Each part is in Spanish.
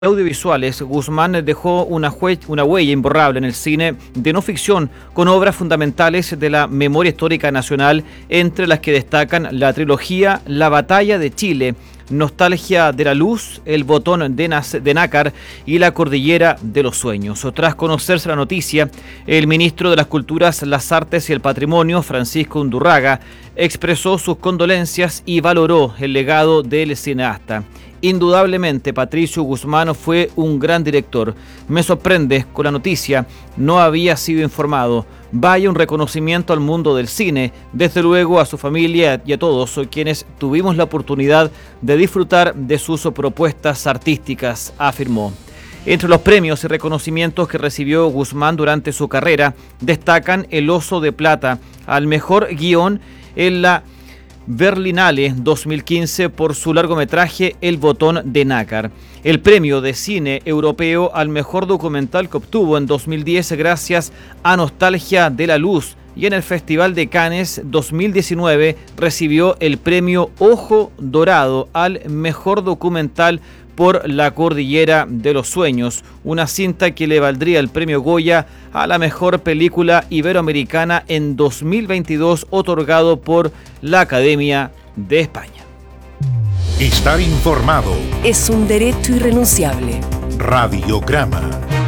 Audiovisuales, Guzmán dejó una huella imborrable en el cine de no ficción con obras fundamentales de la memoria histórica nacional, entre las que destacan la trilogía La Batalla de Chile, Nostalgia de la Luz, El Botón de Nácar y La Cordillera de los Sueños. Tras conocerse la noticia, el ministro de las Culturas, las Artes y el Patrimonio, Francisco Undurraga, expresó sus condolencias y valoró el legado del cineasta. Indudablemente, Patricio Guzmán fue un gran director. Me sorprende con la noticia, no había sido informado. Vaya un reconocimiento al mundo del cine, desde luego a su familia y a todos quienes tuvimos la oportunidad de disfrutar de sus propuestas artísticas, afirmó. Entre los premios y reconocimientos que recibió Guzmán durante su carrera, destacan el Oso de Plata al mejor guión en la Berlinale 2015 por su largometraje El Botón de Nácar, el premio de cine europeo al mejor documental que obtuvo en 2010 gracias a Nostalgia de la Luz, y en el Festival de Cannes 2019 recibió el premio Ojo Dorado al mejor documental por La Cordillera de los Sueños, una cinta que le valdría el premio Goya a la mejor película iberoamericana en 2022, otorgado por la Academia de España. Estar informado es un derecho irrenunciable. Radiograma.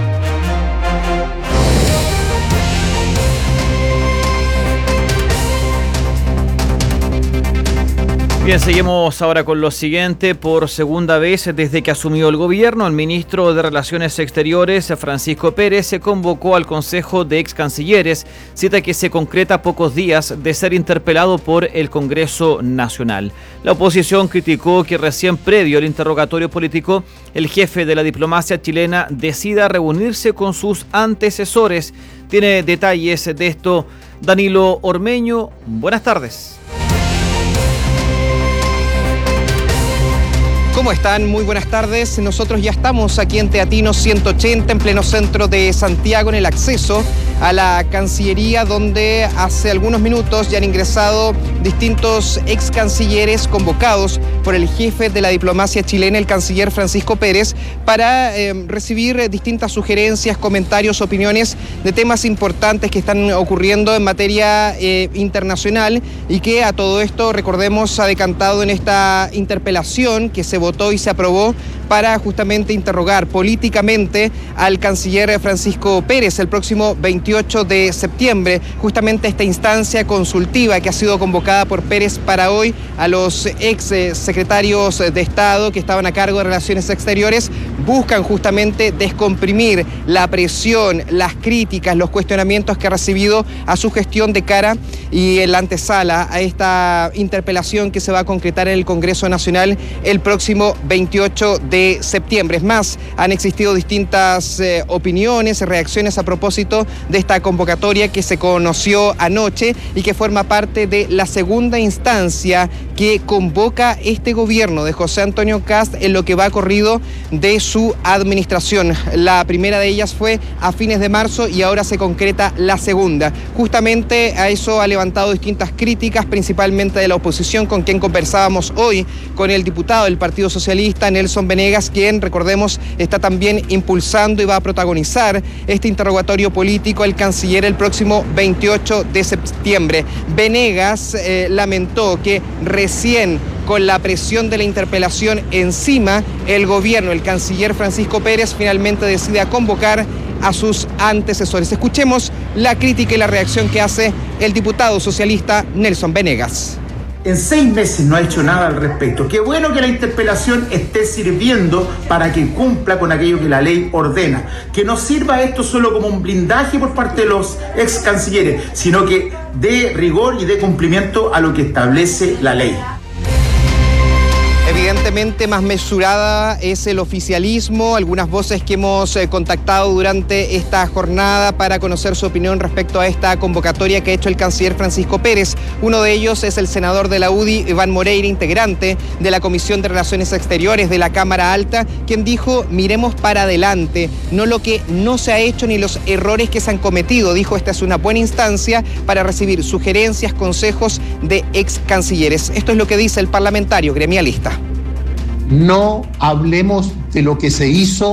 Bien, seguimos ahora con lo siguiente. Por segunda vez desde que asumió el gobierno, el ministro de Relaciones Exteriores, Francisco Pérez, se convocó al Consejo de Ex Cancilleres, cita que se concreta a pocos días de ser interpelado por el Congreso Nacional. La oposición criticó que recién previo al interrogatorio político, el jefe de la diplomacia chilena decida reunirse con sus antecesores. Tiene detalles de esto Danilo Ormeño. Buenas tardes. ¿Cómo están? Muy buenas tardes. Nosotros ya estamos aquí en Teatinos 180, en pleno centro de Santiago, en el acceso a la Cancillería, donde hace algunos minutos ya han ingresado distintos ex cancilleres convocados por el jefe de la diplomacia chilena, el canciller Francisco Pérez, para recibir distintas sugerencias, comentarios, opiniones de temas importantes que están ocurriendo en materia internacional, y que a todo esto, recordemos, ha decantado en esta interpelación que se votó y se aprobó para justamente interrogar políticamente al canciller Francisco Pérez el próximo 28 de septiembre. Justamente esta instancia consultiva que ha sido convocada por Pérez para hoy a los ex secretarios de Estado que estaban a cargo de Relaciones Exteriores buscan justamente descomprimir la presión, las críticas, los cuestionamientos que ha recibido a su gestión de cara y en la antesala a esta interpelación que se va a concretar en el Congreso Nacional el próximo 28 de septiembre. Es más, han existido distintas opiniones, reacciones a propósito de esta convocatoria que se conoció anoche y que forma parte de la segunda instancia que convoca este gobierno de José Antonio Kast en lo que va corrido de su administración. La primera de ellas fue a fines de marzo y ahora se concreta la segunda. Justamente a eso ha levantado distintas críticas, principalmente de la oposición, con quien conversábamos hoy, con el diputado del Partido Socialista, Nelson Venegas, quien, recordemos, está también impulsando y va a protagonizar este interrogatorio político al canciller el próximo 28 de septiembre. Venegas lamentó que recién, con la presión de la interpelación encima, el gobierno, el canciller Francisco Pérez, finalmente decide convocar a sus antecesores. Escuchemos la crítica y la reacción que hace el diputado socialista Nelson Venegas. En 6 meses no ha hecho nada al respecto. Qué bueno que la interpelación esté sirviendo para que cumpla con aquello que la ley ordena. Que no sirva esto solo como un blindaje por parte de los ex cancilleres, sino que dé rigor y dé cumplimiento a lo que establece la ley. Evidentemente más mesurada es el oficialismo, algunas voces que hemos contactado durante esta jornada para conocer su opinión respecto a esta convocatoria que ha hecho el canciller Francisco Pérez. Uno de ellos es el senador de la UDI, Iván Moreira, integrante de la Comisión de Relaciones Exteriores de la Cámara Alta, quien dijo: miremos para adelante, no lo que no se ha hecho ni los errores que se han cometido. Dijo: esta es una buena instancia para recibir sugerencias, consejos de ex cancilleres. Esto es lo que dice el parlamentario gremialista. no hablemos de lo que se hizo